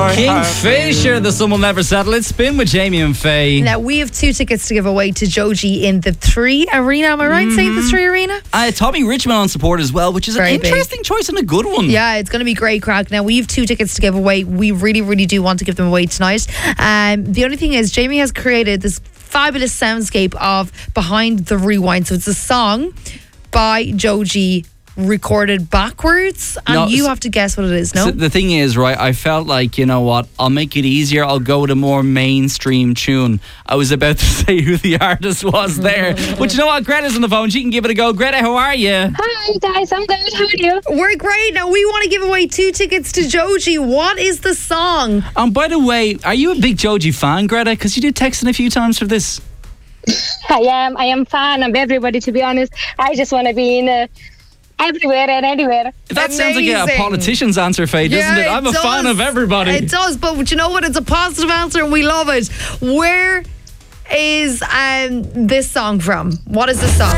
Kingfisher, the sun will never settle. It's Spin with Jamie and Faye. Now, we have 2 tickets to give away to Joji in the 3 Arena. Am I right saying the 3 Arena? Tommy Richmond on support as well, which is Very an interesting choice and a good one. Yeah, it's going to be great crack. Now, we have 2 tickets to give away. We really, really do want to give them away tonight. The only thing is, Jamie has created this fabulous soundscape of Behind the Rewind. So it's a song by Joji recorded backwards, and you have to guess what it is. No, so the thing is, right, I felt like, you know what, I'll make it easier. I'll go with a more mainstream tune. I was about to say who the artist was there, but you know what, Greta's on the phone. She can give it a go. Greta, how are you? Hi guys, I'm good. How are you? We're great. Now we want to give away 2 tickets to Joji. What is the song? By the way, are you a big Joji fan, Greta? Because you did text in a few times for this. I am fan of everybody, to be honest. I just want to be in everywhere and anywhere. That sounds like a politician's answer, Faye, doesn't it? I'm a fan of everybody. It does, but you know what? It's a positive answer and we love it. Where is this song from? What is this song?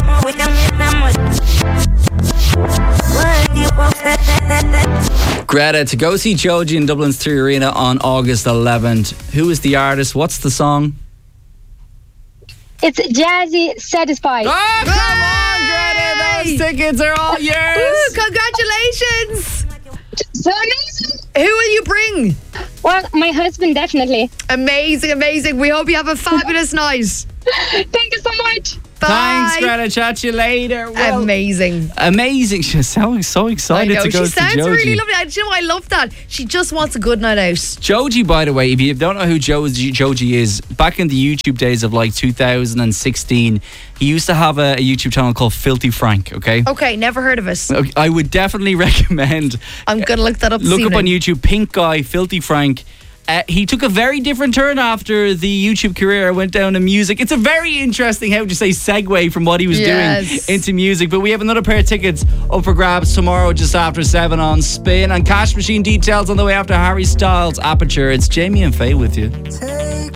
Greta, to go see Joji in Dublin's 3 Arena on August 11th. Who is the artist? What's the song? It's Jazzy Satisfied. Oh, come on, Greta! Those tickets are all yours. Ooh, congratulations! So amazing. Who will you bring? Well, my husband, definitely. Amazing, amazing. We hope you have a fabulous night. Thank you so much. Bye. Thanks, Greta. Chat to you later. Well, amazing. She's so excited to go to Joji. She sounds really lovely. You know, I love that. She just wants a good night out. Joji, by the way, if you don't know who Joji is, back in the YouTube days of like 2016, he used to have a YouTube channel called Filthy Frank, okay? Okay, never heard of it. Okay, I would definitely recommend. I'm going to look that up Look up on YouTube, Pink Guy, Filthy Frank. He took a very different turn after the YouTube career went down to music. It's a very interesting, how would you say, segue from what he was doing into music. But we have another pair of tickets up for grabs tomorrow just after 7 on Spin. And Cash Machine details on the way after Harry Styles' Aperture. It's Jamie and Faye with you.